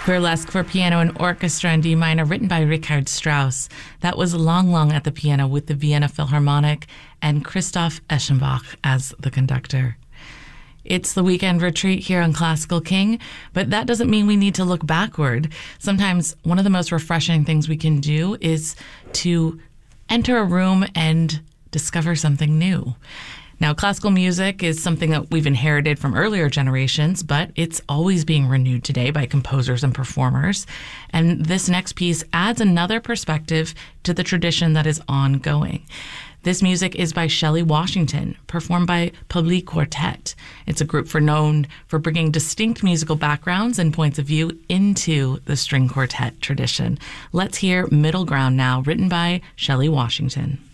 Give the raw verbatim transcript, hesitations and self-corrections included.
Burlesque for Piano and Orchestra in D minor, written by Richard Strauss. That was Long Long at the piano with the Vienna Philharmonic and Christoph Eschenbach as the conductor. It's the weekend retreat here on Classical King, but that doesn't mean we need to look backward. Sometimes one of the most refreshing things we can do is to enter a room and discover something new. Now, classical music is something that we've inherited from earlier generations, but it's always being renewed today by composers and performers. And this next piece adds another perspective to the tradition that is ongoing. This music is by Shelley Washington, performed by Public Quartet. It's a group for known for bringing distinct musical backgrounds and points of view into the string quartet tradition. Let's hear Middle Ground now, written by Shelley Washington.